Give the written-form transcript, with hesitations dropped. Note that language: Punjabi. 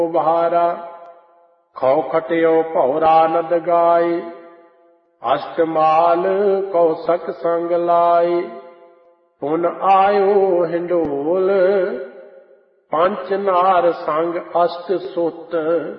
ਬਹਾਰਾ। ਖਉ ਖਟਿਓ ਭਉਰਾ ਨਦ ਗਾਏ, ਅਸ਼ਟਮਾਲ ਕੌਸਕ ਸੰਗ ਲਾਏ। ਪੁਨ ਆਇਓ ਹਿੰਡੋਲ, ਪੰਚ ਨਾਰ ਸੰਗ ਅਸ਼ਟ ਸੁਤ।